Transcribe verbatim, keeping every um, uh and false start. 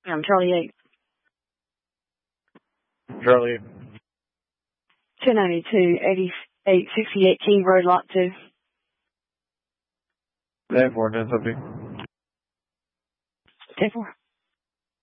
I'm Charlie eight. Charlie eight. two ninety-two, eighty-eight, sixty-eight King Road, Lot two. ten four, ten seventy. ten four.